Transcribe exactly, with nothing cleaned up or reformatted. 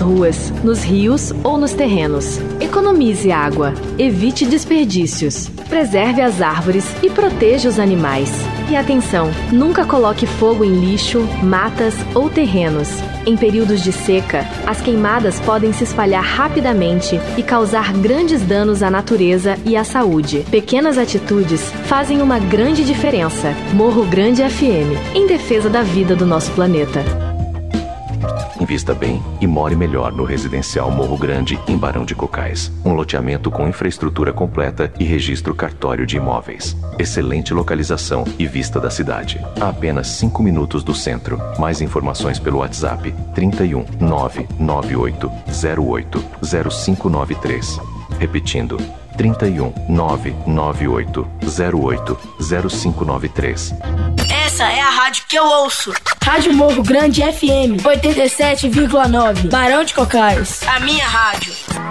ruas, nos rios ou nos terrenos. Economize água, evite desperdícios, preserve as árvores e proteja os animais. E atenção, nunca coloque fogo em lixo, matas ou terrenos. Em períodos de seca, as queimadas podem se espalhar rapidamente e causar grandes danos à natureza e à saúde. Pequenas atitudes fazem uma grande diferença. Morro Grande F M, em defesa da vida do nosso planeta. Invista bem e more melhor no residencial Morro Grande, em Barão de Cocais. Um loteamento com infraestrutura completa e registro cartório de imóveis. Excelente localização e vista da cidade. A apenas cinco minutos do centro. Mais informações pelo WhatsApp trinta e um, nove nove oito zero oito zero cinco nove três. Repetindo, trinta e um, nove nove oito zero oito zero cinco nove três. Essa é a rádio que eu ouço. Rádio Morro Grande F M oitenta e sete vírgula nove, Barão de Cocais. A minha rádio.